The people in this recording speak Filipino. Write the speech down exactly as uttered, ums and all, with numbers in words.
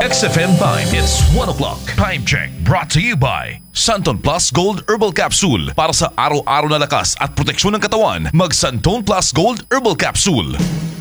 X F M Time, it's one o'clock. Time check brought to you by Santon Plus Gold Herbal Capsule. Para sa araw-araw na lakas at proteksyon ng katawan, mag Santon Plus Gold Herbal Capsule.